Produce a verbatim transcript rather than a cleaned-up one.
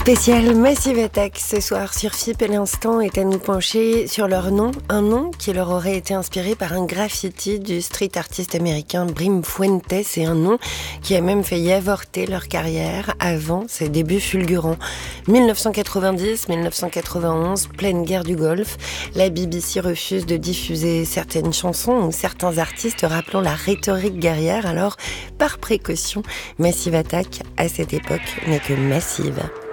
Spécial Massive Attack ce soir sur F I P et l'instant est à nous pencher sur leur nom, un nom qui leur aurait été inspiré par un graffiti du street artiste américain Brim Fuentes et un nom qui a même failli avorter leur carrière avant ses débuts fulgurants. dix-neuf cent quatre-vingt-dix à dix-neuf cent quatre-vingt-onze, pleine guerre du Golfe, la B B C refuse de diffuser certaines chansons ou certains artistes rappelant la rhétorique guerrière, alors par précaution, Massive Attack à cette époque n'est que massive.